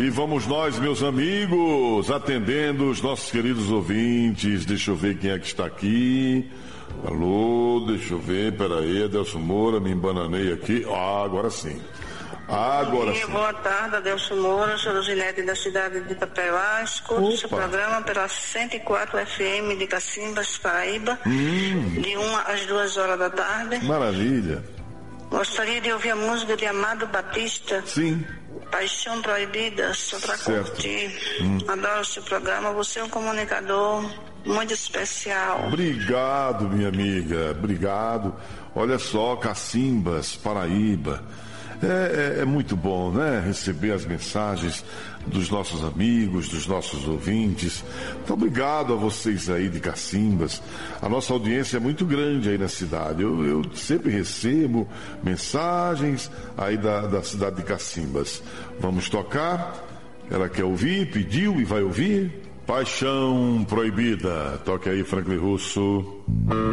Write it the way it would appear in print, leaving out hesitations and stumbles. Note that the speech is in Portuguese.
E vamos nós, meus amigos, atendendo os nossos queridos ouvintes. Deixa eu ver quem é que está aqui. Alô, deixa eu ver, peraí, Adelson Moura, me embananei aqui. Agora sim. Agora sim. Boa tarde, Adelson Moura, sou Luzinete da cidade de Itapeuá. Escuto o seu programa pela 104 FM de Cacimbas, Paraíba, de 1 às 2 horas da tarde. Maravilha. Gostaria de ouvir a música de Amado Batista. Sim. Paixão Proibida, só para curtir. Adoro o seu programa, você é um comunicador muito especial. Obrigado, minha amiga, obrigado. Olha só, Cacimbas, Paraíba. É muito bom, né? Receber as mensagens dos nossos amigos, dos nossos ouvintes. Muito obrigado a vocês aí de Cacimbas. A nossa audiência é muito grande aí na cidade. Eu sempre recebo mensagens aí da cidade de Cacimbas. Vamos tocar? Ela quer ouvir, pediu e vai ouvir. Paixão Proibida. Toque aí, Franklin Russo.